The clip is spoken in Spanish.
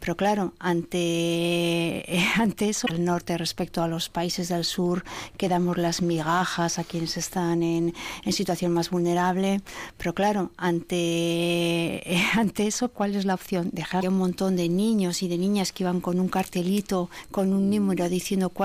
Pero claro, ante eso, el norte respecto a los países del sur, que damos las migajas a quienes están en situación más vulnerable. Pero claro, ante eso, ¿cuál es la opción? Dejar un montón de niños y de niñas que iban con un cartelito, con un número diciendo